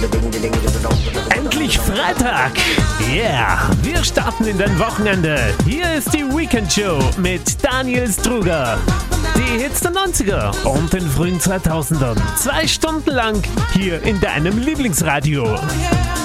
Endlich Freitag! Yeah! Wir starten in dein Wochenende. Hier ist die Weekend Show mit Daniel Struger. Die Hits der 90er und den frühen 2000ern. 2 Stunden lang hier in deinem Lieblingsradio.